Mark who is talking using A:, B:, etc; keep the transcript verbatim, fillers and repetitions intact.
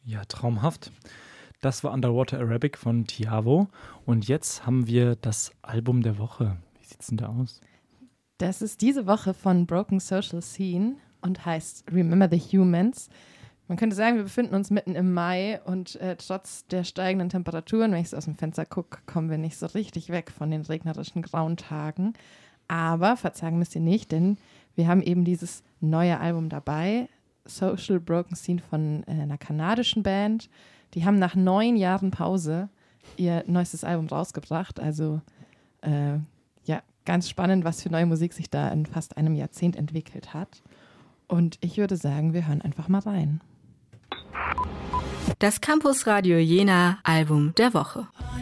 A: Ja, traumhaft. Das war Underwater Arabic von Tiavo. Und jetzt haben wir das Album der Woche. Wie sieht's denn da aus?
B: Das ist diese Woche von Broken Social Scene und heißt Remember the Humans. Man könnte sagen, wir befinden uns mitten im Mai und äh, trotz der steigenden Temperaturen, wenn ich so aus dem Fenster gucke, kommen wir nicht so richtig weg von den regnerischen grauen Tagen. Aber verzagen müsst ihr nicht, denn wir haben eben dieses neue Album dabei, Social Broken Scene von äh, einer kanadischen Band. Die haben nach neun Jahren Pause ihr neuestes Album rausgebracht. Also äh, ja, ganz spannend, was für neue Musik sich da in fast einem Jahrzehnt entwickelt hat. Und ich würde sagen, wir hören einfach mal rein.
C: Das Campus Radio Jena Album der Woche.